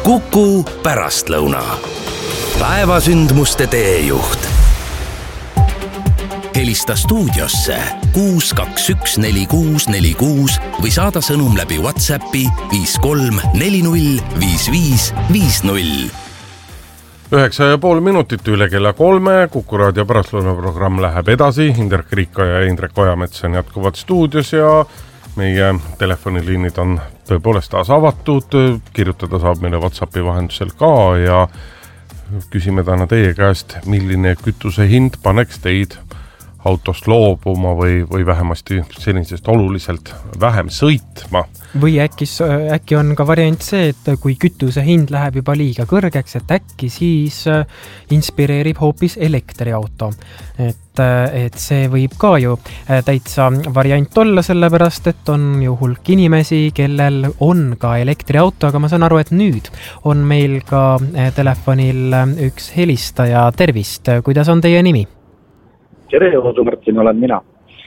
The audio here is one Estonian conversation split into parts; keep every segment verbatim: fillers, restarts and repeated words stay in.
Kuku pärastlõuna. Päevasündmuste teejuht. Helista stuudiosse kuus kaks üks neli kuus neli kuus või saada sõnum läbi WhatsAppi viis kolm neli null viis viis viis null. Üheksa ja pool minutit üle kella kolme. Kuku raadio pärastlõuna programm läheb edasi. Indrek Riika ja Indrek Ojamets on jätkuvad stuudios ja meie telefoniliinid on tõepoolest taas avatud. Kirjutada saab meile WhatsAppi vahendusel ka ja küsime täna teie käest, milline kütuse hind paneks teid autost loobuma või, või vähemasti senisest oluliselt vähem sõitma. Või äkki, äkki on ka variant see, et kui kütuse hind läheb juba liiga kõrgeks, et äkki siis inspireerib hoopis elektriauto. Et, et see võib ka ju täitsa variant olla, sellepärast, et on ju hulk inimesi, kellel on ka elektriauto, aga ma saan aru, et nüüd on meil ka telefonil üks helistaja. Tervist, kuidas on teie nimi? Tere, Odu Martin, olen mina.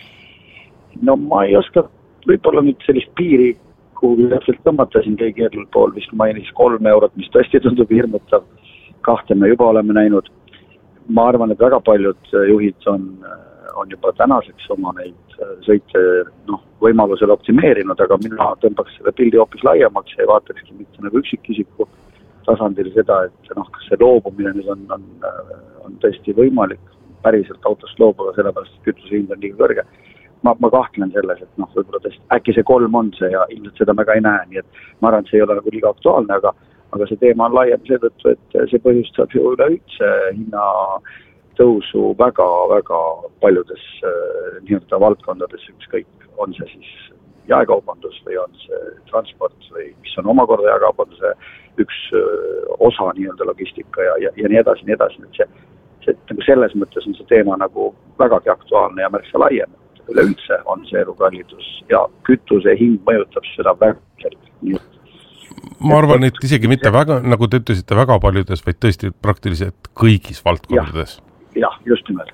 No ma ei oska võib-olla nüüd sellist piiri, kuhu täpselt tõmmata siin keegi eell pool, vist mainis kolm eurot, mis tõesti tundub hirmutav. Kahte me juba oleme näinud. Ma arvan, et väga paljud juhid on, on juba tänaseks oma neid sõite no, võimalusele optimeerinud, aga mina tõmbaks selle pildi hoopis laiemaks ja ei vaatakski mitte nagu üksikisiku tasandil seda, et noh, kas see loobumine nüüd on, on, on tõesti võimalik päriselt autost loobuda, sellepärast, et kütuse hind on liiga kõrge. Ma, ma kahtlen selles, et noh, võib-olla tõesti, äkki see kolm on see ja ilmselt seda me ka ei näe, nii et ma arvan, et see ei ole nagu liiga aktuaalne, aga, aga see teema on laiem seetõttu, et see põhjustab ju üleüldse hinna tõusu väga, väga paljudes nii-öelda valdkondades, ükskõik on see siis jaekaubandus või on see transport või mis on omakorda jaekaubanduse üks osa nii-öelda logistika ja, ja, ja nii edasi, nii edasi, et see et nagu selles mõttes on see teema nagu vägagi aktuaalne ja märksa laiem. Üleüldse on see elukallidus ja kütuse hind mõjutab seda väga selgelt. Ma arvan, et isegi mitte väga, nagu te ütlesite, väga paljudes, vaid tõesti praktiliselt kõigis valdkondades. Ja, jah, just nimelt.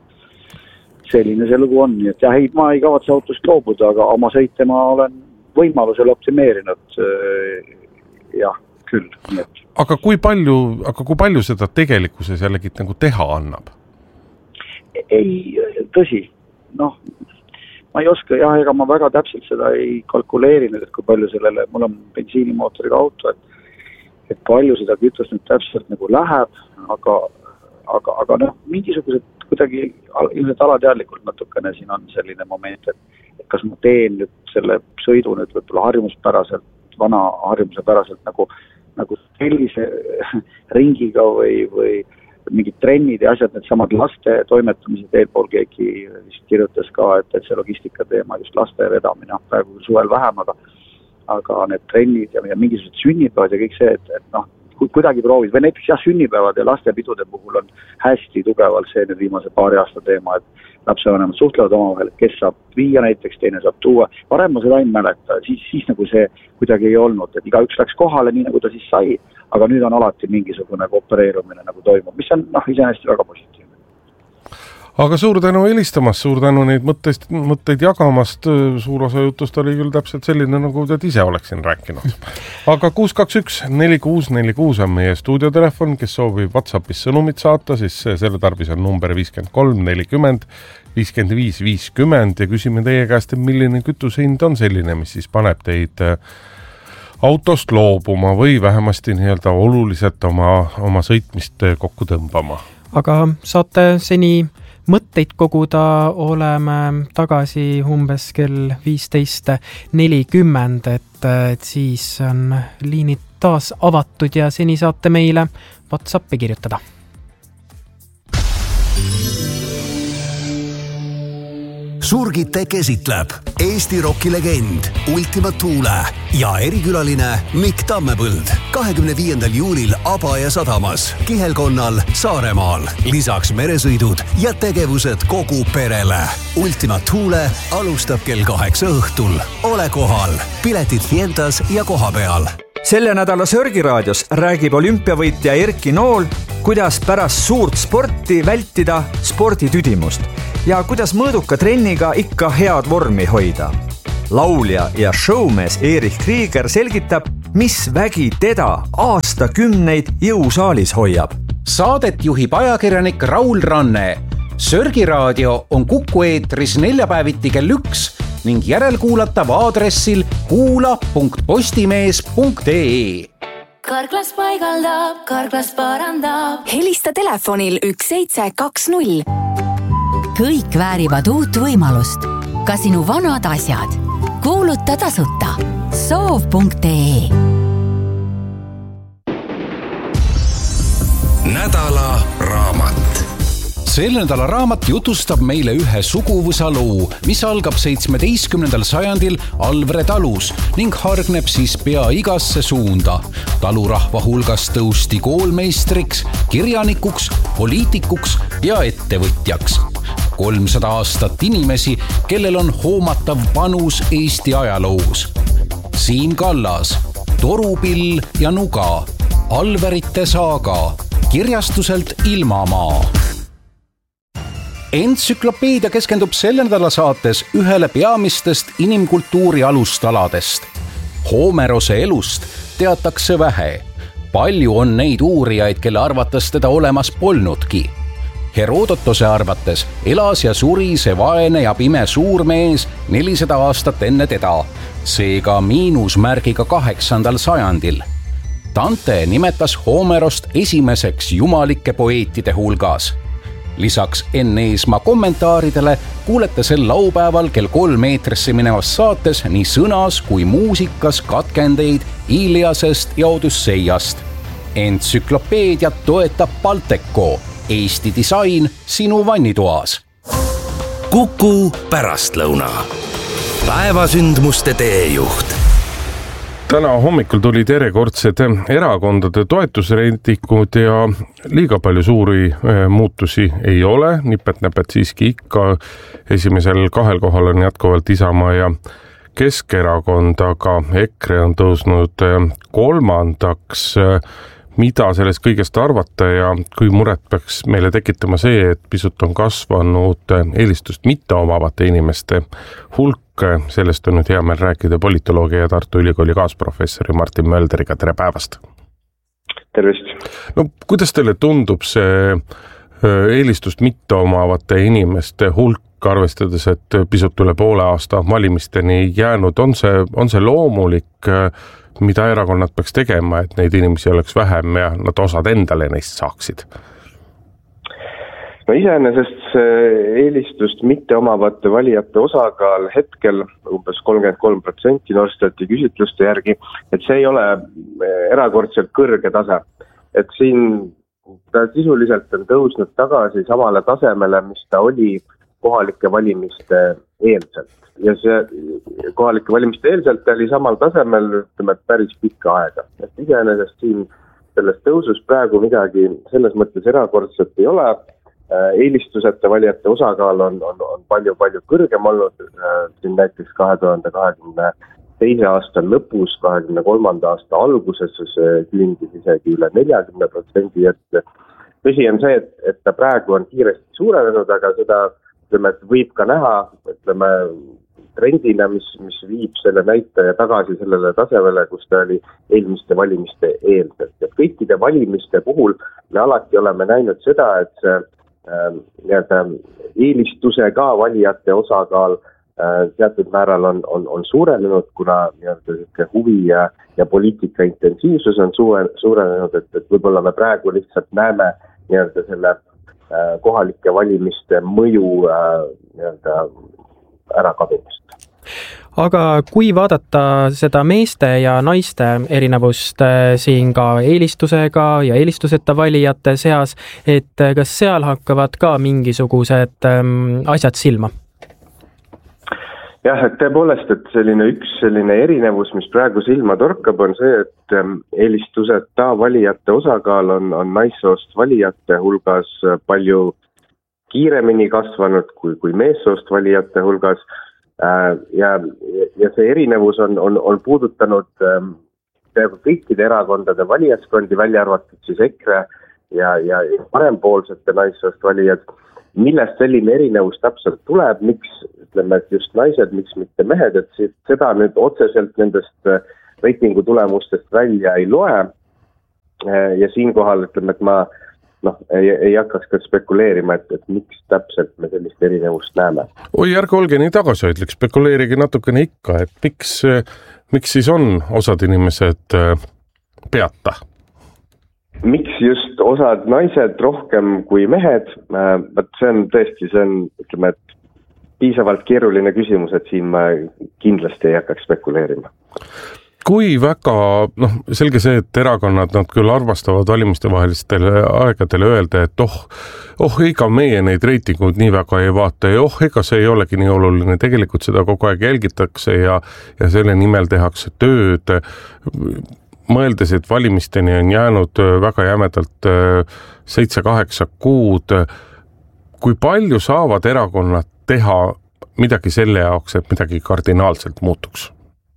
Selline see lugu on. Et jah, ei, ma ei kavatse autost loobuda, aga oma sõite ma olen võimalusel optimeerinud. Jah, küll. Nii et Aga kui palju, aga kui palju seda tegelikkuses jällegi nagu teha annab? Ei, tõsi. Noh, ma ei oska, jah, ega ma väga täpselt seda ei kalkuleerinud, et kui palju sellele, mul on bensiinimootoriga auto, et, et palju seda kütust nüüd täpselt nagu läheb, aga, aga, aga noh, mingisugused kuidagi ilmselt alateadlikult natukene siin on selline moment, et, et kas ma teen nüüd selle sõidu nüüd võib-olla harjumuspäraselt, vana harjumuse päraselt nagu nagu sellise ringiga või, või mingid trennid ja asjad, need samad laste toimetamised, eelpool keegi kirjutas ka, et, et see logistika teema, just laste vedamine, praegu suvel vähem, aga, aga need trennid ja, ja mingisugused sünnipäevad ja kõik see, et, et noh, kuidagi proovid, või näiteks jah, sünnipäevad ja lastepidude puhul on hästi tugevalt see nüüd viimase paari aasta teema, et lapsevanemad suhtlevad omavahel, et kes saab viia näiteks, teine saab tuua. Varem ma seda ei mäleta, siis, siis nagu see kuidagi ei olnud, et igaüks läks kohale nii, nagu ta siis sai, aga nüüd on alati mingisugune koopereerumine nagu toimub, mis on noh, iseenesest väga positiivne. Aga suur tänu helistamast, suur tänu neid mõtteid, mõtteid jagamast. Suur osa jutust oli küll täpselt selline, nagu te ise oleksin rääkinud. Aga kuus kaks üks neli kuus neli kuus on meie stuudiotelefon, kes soovib WhatsAppis sõnumit saata, siis selle tarbis on number viis kolm nelikümmend viiskümmend viis viiskümmend ja küsime teie käest, milline kütusehind on selline, mis siis paneb teid autost loobuma või vähemasti nii-öelda oluliselt oma, oma sõitmist kokku tõmbama. Aga saate seni mõtteid koguda, oleme tagasi umbes kell viisteist nelikümmend, et, et siis on liinid taas avatud ja seni saate meile WhatsAppi kirjutada. Surgite käsitleb Eesti rokilegend Ultima Thule ja erikülaline Mikk Tammepõld kahekümne viiendal juulil Abaja sadamas, Kihelkonnal, Saaremaal. Lisaks meresõidud ja tegevused kogu perele. Ultima Thule alustab kell kaheksa õhtul. Ole kohal. Piletid Fientas ja koha peal. Selle nädala Sörgiraadios räägib olümpiavõitja Erki Nool, kuidas pärast suurt sporti vältida sporditüdimust ja kuidas mõõduka trenniga ikka head vormi hoida. Laulja ja showmees Erich Krieger selgitab, mis vägi teda aastakümneid jõusaalis hoiab? Saadet juhib ajakirjanik Raul Ranne. Sörgiraadio on Kuku eetris neljapäeviti kell üks ning järelkuulatav aadressil kuula punkt postimees punkt ee. Karklas paigaldab, Karklas parandab. Helista telefonil üks seitse kaks null. Kõik väärivad uut võimalust. Ka sinu vanad asjad. Kuuluta tasuta. soov punkt ee. Nädala raamat. Selle nädala raamat jutustab meile ühe suguvõsa loo, mis algab seitsmeteistkümnendal sajandil Alvre talus ning hargneb siis pea igasse suunda. Talurahva hulgas tõusti koolmeistriks, kirjanikuks, poliitikuks ja ettevõtjaks. kolmsada aastat inimesi, kellel on hoomatav panus Eesti ajaloos. Siim Kallas, Torupill ja Nuga, Alverite saaga, kirjastuselt Ilmamaa. Entsüklopeedia keskendub selle nädala saates ühele peamistest inimkultuuri alustaladest. Homerose elust teatakse vähe. Palju on neid uurijaid, kelle arvates teda olemas polnudki. Herodotose arvates elas ja suri see vaene ja pime suurmees nelisada aastat enne teda, seega miinusmärgiga kaheksandal sajandil. Dante nimetas Homerost esimeseks jumalike poeetide hulgas. Lisaks Enn Eesmaa kommentaaridele kuulete sel laupäeval kell kolm eetrisse minevas saates nii sõnas kui muusikas katkendeid Iliasest ja Odüsseiast. Entsüklopeediat toetab Balteco, Eesti disain sinu vannitoas. Kuku pärastlõuna. Päevasündmuste teejuht. Täna hommikul tulid järjekordsed erakondade toetusreitingud ja liiga palju suuri muutusi ei ole. Nipet-näpet siiski ikka esimesel kahel kohal on jätkuvalt Isamaa ja Keskerakond, aga EKRE on tõusnud kolmandaks. Mida sellest kõigest arvata ja kui muret peaks meile tekitama see, et pisut on kasvanud eelistust mitte omavate inimeste hulk. Sellest on nüüd hea meel rääkida politoloogia ja Tartu Ülikooli kaasprofessori Martin Mölderiga. Tere päevast! Tervist! No, kuidas teile tundub see eelistust mitte omavate inimeste hulk, arvestades, et pisut üle poole aasta valimisteni jäänud? On see, on see loomulik, mida erakonnad peaks tegema, et neid inimesi oleks vähem ja nad osad endale neist saaksid? No iseenesest eelistust mitte omavate valijate osakaal hetkel umbes kolmkümmend kolm protsenti Norstati küsitluste järgi, et see ei ole erakordselt kõrge tase. Et siin ta sisuliselt on tõusnud tagasi samale tasemele, mis ta oli kohalike valimiste eelselt. Ja see kohalike valimiste eelselt oli samal tasemel ütleme, päris pikka aega. Et iseenesest siin selles tõusus praegu midagi selles mõttes erakordselt ei ole. Eelistusete valijate osakaal on, on, on palju, palju kõrgem olnud. Siin näiteks kahe tuhande kahekümne teise aasta lõpus, kahekümne kolmanda aasta alguses see küündis isegi üle nelikümmend protsenti. Et tõsi on see, et, et ta praegu on kiiresti suurenenud, aga seda ütleme, et võib ka näha ütleme, trendina, mis, mis viib selle näitaja tagasi sellele tasemele, kus ta oli eelmiste valimiste eelselt. Ja kõikide valimiste puhul me alati oleme näinud seda, et see äh, eelistusega valijate osakaal äh, teatud määral on, on, on suurenenud, kuna huvi ja, ja poliitika intensiivsus on suure, suurenenud, et, et võib-olla me praegu lihtsalt näeme selle äh, kohalike valimiste mõju äh, ära kadumist. Aga kui vaadata seda meeste ja naiste erinevust siin ka eelistusega ja eelistuseta valijate seas, et kas seal hakkavad ka mingisugused asjad silma? Jah, et tõepoolest, et selline üks selline erinevus, mis praegu silma torkab, on see, et eelistuseta valijate osakaal on, on naissoost valijate hulgas palju kiiremini kasvanud kui, kui meessoost valijate hulgas. Ja, ja see erinevus on, on, on puudutanud peaaegu kõikide erakondade valijaskondi, välja arvatud siis EKRE ja, ja parempoolsete naissoost valijad. Millest selline erinevus täpselt tuleb, miks ütleme, et just naised, miks mitte mehed, et seda nüüd otseselt nendest reitingu tulemustest välja ei loe. Ja siinkohal ütleme, et ma noh, ei, ei hakkaks ka spekuleerima, et, et miks täpselt me sellist erinevust näeme. Oi, ärge olge nii tagasihoidlik, spekuleerige natukene ikka, et miks, miks siis on osad inimesed peata? Miks just osad naised rohkem kui mehed? See on tõesti, see on, ütleme, et piisavalt keeruline küsimus, et siin ma kindlasti ei hakkaks spekuleerima. Kui väga, noh, selge see, et erakonnad nad küll arvastavad valimiste vahelistele aegadele öelda, et oh, oh, ega meie neid reitinguid nii väga ei vaata ja oh, ega see ei olegi nii oluline. Tegelikult seda kogu aeg jälgitakse ja, ja selle nimel tehakse tööd. Mõeldes, et valimisteni on jäänud väga jämedalt seitse kaheksa kuud. Kui palju saavad erakonnad teha midagi selle jaoks, et midagi kardinaalselt muutuks?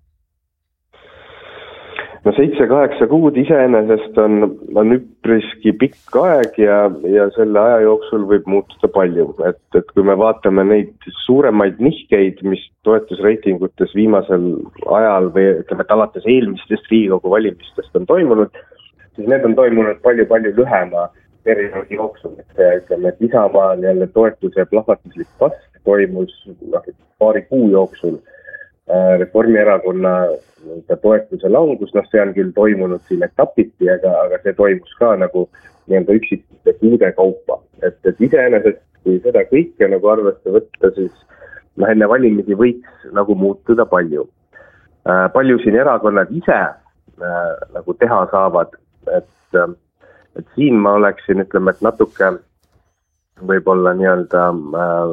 No seitse kaheksa kuud iseenesest on, on üpriski pikk aeg ja, ja selle aja jooksul võib muutuda palju. Et, et kui me vaatame neid suuremaid nihkeid, mis toetusreitingutes viimasel ajal või ütleme, et alates eelmistest Riigikogu valimistest on toimunud, siis need on toimunud palju-palju lühema perioodi jooksul. Et, ütleme, et Isamaa jälle toetuse plahvatuslik kasv toimus noh, paari kuu jooksul. Reformierakonna toetuse langus, noh see on küll toimunud siin etapiti, aga, aga see toimus ka nagu nii-öelda üksikute kuude kaupa. Et, et iseenesest, kui seda kõike nagu arvesse võtta, siis noh, enne valimisi võiks nagu muutuda palju. Äh, palju siin erakonnad ise äh, nagu teha saavad, et, et siin ma oleksin, ütleme, et natuke võib-olla nii-öelda äh,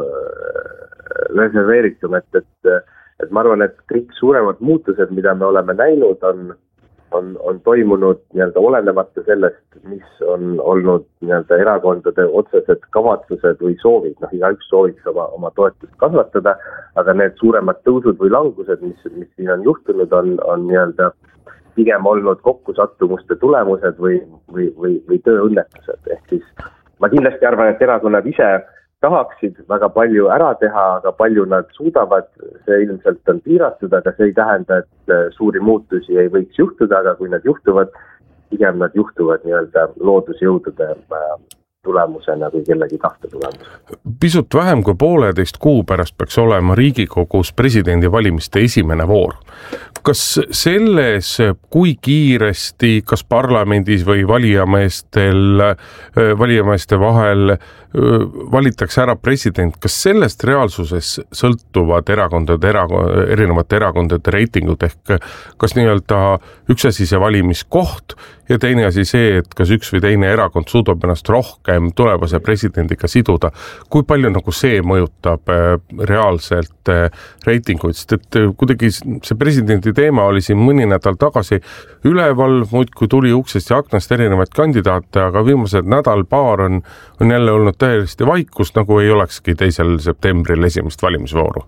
reserveeritum, et, et et ma arvan, et kõik suuremad muutused, mida me oleme näinud, on, on, on toimunud nii-öelda olenemata sellest, mis on olnud nii-öelda erakondade otsesed kavatsused või soovid. Noh, igaüks sooviks oma, oma toetust kasvatada, aga need suuremad tõusud või langused, mis, mis siin on juhtunud, on, on nii-öelda pigem olnud kokkusattumuste tulemused või, või, või, või tööõnnetused. Ehk siis ma kindlasti arvan, et erakonnad ise tahaksid väga palju ära teha, aga palju nad suudavad, see ilmselt on piiratud, aga see ei tähenda, et suuri muutusi ei võiks juhtuda, aga kui nad juhtuvad, pigem nad juhtuvad nii-öelda loodusjõudude tulemusena või kellegi tahte tulemusena. Pisut vähem kui pooleteist kuu pärast peaks olema Riigikogus presidendivalimiste esimene voor. Kas selles, kui kiiresti, kas parlamendis või valijameestel, valijameeste vahel valitakse ära president, kas sellest reaalsuses sõltuvad erakondade, erakond, erinevate erakondade reitingud ehk kas nii-öelda üks asi see valimiskoht ja teine asi see, et kas üks või teine erakond suudab ennast rohkem tulevase presidendiga siduda, kui palju nagu see mõjutab reaalselt reitinguid, sest et kuidagi see presidendi teema oli siin mõni nädal tagasi üleval, muid kui tuli uksest ja aknast erinevaid kandidaate, aga viimased nädal paar on, on jälle olnud täiesti vaikust, nagu ei olekski teisel septembril esimest valimisvooru.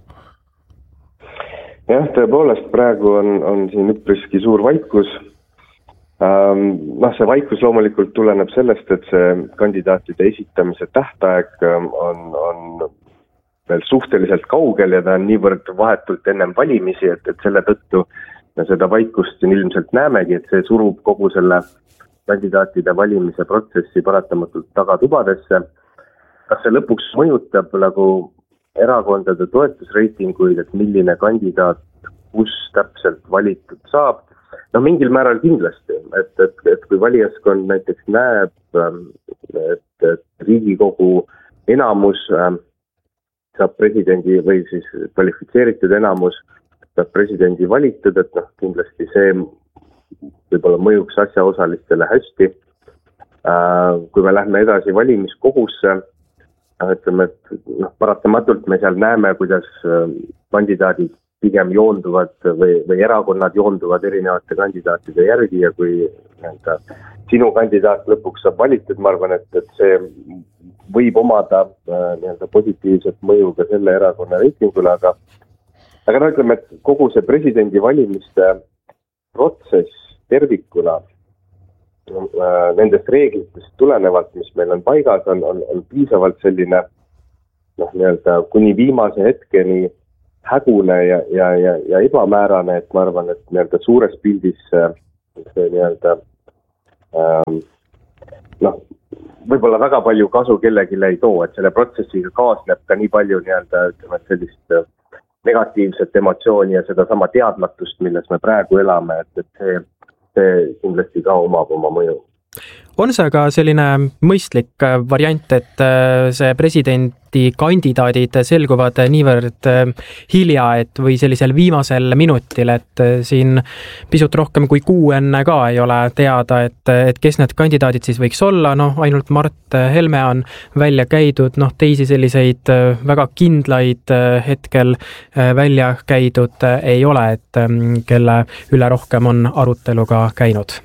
Jah, tõepoolest praegu on, on siin üpriski suur vaikus. Ähm, noh, see vaikus loomulikult tuleneb sellest, et see kandidaatide esitamise tähtaeg on, on veel suhteliselt kaugel ja ta on niivõrd vahetult ennem valimisi, et, et selle tõttu me seda vaikust siin ilmselt näemegi, et see surub kogu selle kandidaatide valimise protsessi paratamatult tagatubadesse. Kas see lõpuks mõjutab nagu erakondade toetusreitinguid, et milline kandidaat kus täpselt valitud saab? No mingil määral kindlasti, et, et, et kui valijaskond näiteks näeb, et, et Riigikogu enamus saab presidendi või siis kvalifitseeritud enamus saab presidendi valitud, et noh, kindlasti see võib-olla mõjuks asjaosalistele hästi. Kui me lähme edasi valimiskogusse, ütleme, et noh, paratamatult me seal näeme, kuidas kandidaadid pigem joonduvad või, või erakonnad joonduvad erinevate kandidaatide järgi ja kui nii-öelda, sinu kandidaat lõpuks saab valitud, ma arvan, et, et see võib omada nii-öelda positiivset mõju ka selle erakonna reitingule, aga aga no ütleme, et kogu see presidendi valimiste protsess tervikuna nendest reeglitest tulenevalt, mis meil on paigas, on, on, on piisavalt selline noh, nii-öelda kuni viimase hetkeni hägune ja, ja, ja, ja ebamäärane, et ma arvan, et nii-öelda suures pildis see nii-öelda ähm, noh, võib-olla väga palju kasu kellegile ei too, et selle protsessiga kaasneb ka nii palju nii-öelda ütleme, sellist negatiivset emotsiooni ja seda sama teadmatust, milles me praegu elame, et, et see, see kindlasti ka omab oma mõju. On see aga selline mõistlik variant, et see presidendi kandidaadid selguvad niivõrd hilja, et või sellisel viimasel minutil, et siin pisut rohkem kui kuu enne ka ei ole teada, et, et kes need kandidaadid siis võiks olla, noh ainult Mart Helme on välja käidud, noh teisi selliseid väga kindlaid hetkel välja käidud ei ole, et kelle üle rohkem on arutelu ka käinud.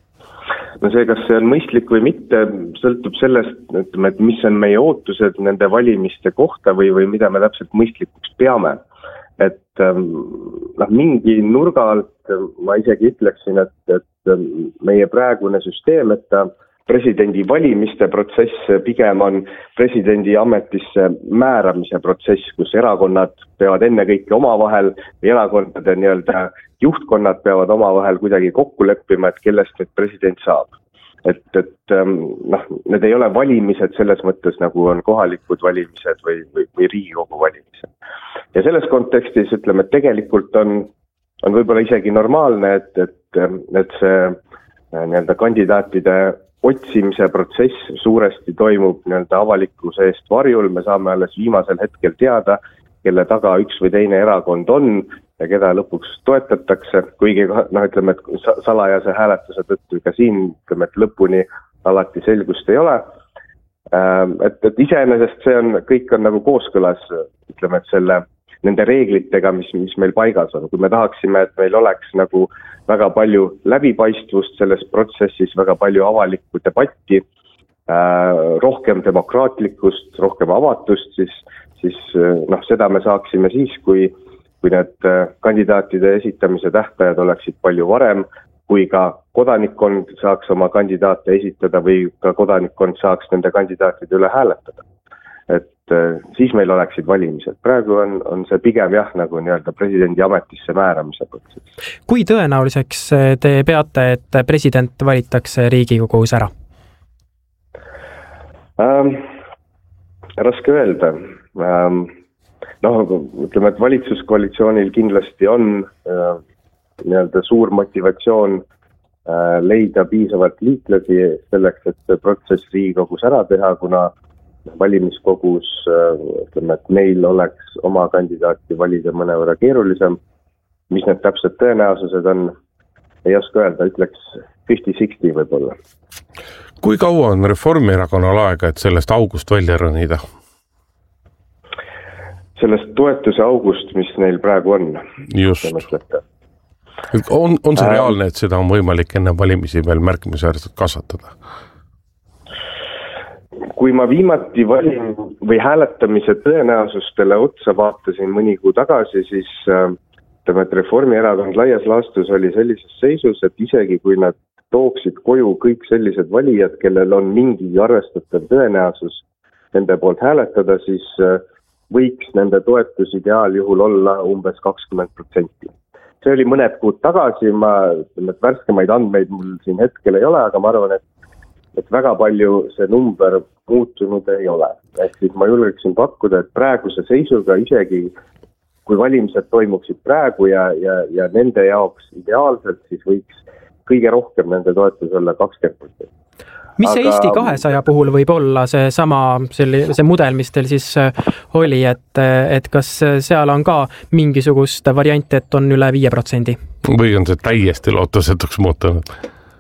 No see, kas see on mõistlik või mitte, sõltub sellest, ütleme, et mis on meie ootused nende valimiste kohta või, või mida me täpselt mõistlikuks peame. Et noh, mingi nurga alt ma isegi ütleksin, et, et meie praegune süsteem, et ta presidendi valimiste protsess pigem on presidendi ametisse määramise protsess, kus erakonnad peavad ennekõike omavahel või erakondade nii-öelda juhtkonnad peavad omavahel kuidagi kokku leppima, et kellest nüüd president saab. Et, et noh, need ei ole valimised selles mõttes, nagu on kohalikud valimised või, või, või Riigikogu valimised. Ja selles kontekstis ütleme, et tegelikult on, on võib-olla isegi normaalne, et, et, et see nii-öelda kandidaatide otsimise protsess suuresti toimub nii-öelda avalikkuse eest varjul, me saame alles viimasel hetkel teada, kelle taga üks või teine erakond on ja keda lõpuks toetatakse, kuigi noh, ütleme, et salajase hääletuse tõttu ka siin ütleme, et lõpuni alati selgust ei ole. Et, et iseenesest see on, kõik on nagu kooskõlas, ütleme, et selle, nende reeglitega, mis, mis meil paigas on. Kui me tahaksime, et meil oleks nagu väga palju läbipaistvust selles protsessis, väga palju avalikku debatti, rohkem demokraatlikkust, rohkem avatust, siis, siis noh, seda me saaksime siis, kui, kui need kandidaatide esitamise tähtajad oleksid palju varem, kui ka kodanikkond saaks oma kandidaate esitada või ka kodanikkond saaks nende kandidaatide üle hääletada. Et siis meil oleksid valimised. Praegu on, on see pigem jah, nagu nii-öelda presidendi ametisse määramise protsess. Kui tõenäoliseks te peate, et president valitakse Riigikogus ära? Ähm, raske öelda. Ähm, noh, ütleme, et valitsuskoalitsioonil kindlasti on äh, nii-öelda suur motivatsioon äh, leida piisavalt liitlasi selleks, et see protsess Riigikogus ära teha, kuna valimiskogus, ütleme, et neil oleks oma kandidaati valida mõnevõrra keerulisem. Mis need täpselt tõenäosused on, ei oska öelda, ütleks viiskümmend kuuskümmend võib-olla. Kui kaua on Reformierakonnal aega, et sellest august välja rõnida? Sellest toetuse august, mis neil praegu on. Just. On, on see reaalne, et seda on võimalik enne valimisi veel märkimisväärselt kasvatada? Kui ma viimati valin või hääletamise tõenäosustele otsa vaatasin mõni kuu tagasi, siis ütleme, et Reformierakond laias laastus oli sellises seisus, et isegi kui nad tooksid koju kõik sellised valijad, kellel on mingi arvestatav tõenäosus nende poolt hääletada, siis võiks nende toetus ideaaljuhul olla umbes kakskümmend protsenti. See oli mõned kuud tagasi, ma ütleme, et värskemaid andmeid mul siin hetkel ei ole, aga ma arvan, et et väga palju see number muutunud ei ole. Ehk siis ma julgeksin pakkuda, et praeguse seisuga isegi, kui valimised toimuksid praegu ja, ja, ja nende jaoks ideaalselt, siis võiks kõige rohkem nende toetus olla kakskümmend protsenti. Mis see Eesti kahesaja puhul võib olla see sama, see mudel, mis teil siis oli, et, et kas seal on ka mingisugust varianti, et on üle viie protsendi? Või on see täiesti lootusetuks muutunud?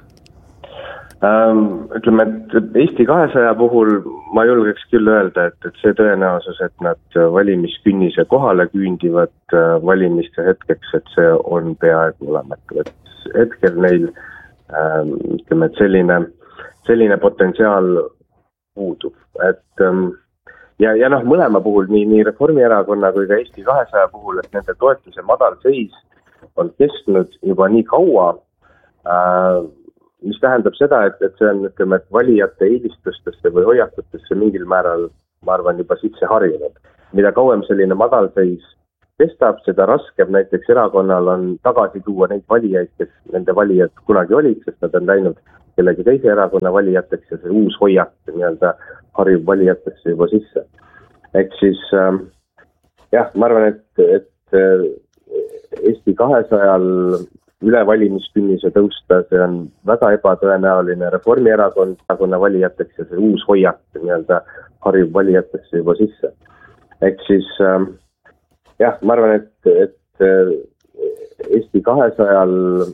Ähm, ütleme, et Eesti kahesaja puhul ma julgeks küll öelda, et, et see tõenäosus, et nad valimiskünnise kohale küündivad valimiste hetkeks, et see on peaaegu olematu. Et hetkel neil ähm, ütleme, et selline, selline potentsiaal puudub. Et, ähm, ja, ja noh, mõlema puhul, nii, nii Reformierakonna kui ka Eesti kahesaja puhul, et nende toetuse madal seis on kestnud juba nii kaua, äh, mis tähendab seda, et, et see on, ütleme, et valijate eelistustesse või hoiakutesse mingil määral, ma arvan, juba sisse harjunud. Mida kauem selline madalseis kestab, seda raskem näiteks erakonnal on tagasi tuua neid valijaid, kes nende valijad kunagi olid, sest nad on läinud kellegi teise erakonna valijateks ja see uus hoiak nii-öelda harjub valijateks juba sisse. Ehk siis äh, jah, ma arvan, et, et Eesti kahesajal üle valimiskünnise tõusta, see on väga ebatõenäoline Reformierakonna valijateks ja see uus hoiak nii-öelda harjub valijateks juba sisse. Ehk siis äh, jah, ma arvan, et, et Eesti kahesajal